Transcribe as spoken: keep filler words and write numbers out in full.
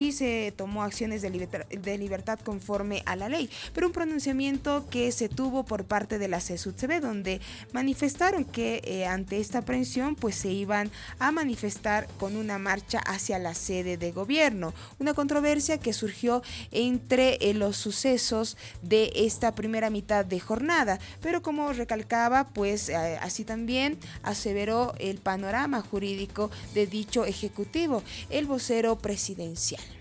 sí se tomó acciones de libertad, de libertad conforme a la ley, pero un pronunciamiento que se tuvo por parte de la C E S U T C B, donde manifestaron que eh, ante esta aprehensión pues se iban a manifestar con una marcha hacia la sede de gobierno, una controversia que surgió entre eh, los sucesos de esta primera mitad de jornada, pero como recalcaba, pues eh, así también aseveró el panorama jurídico de dicho ejecutivo, el vocero presidencial.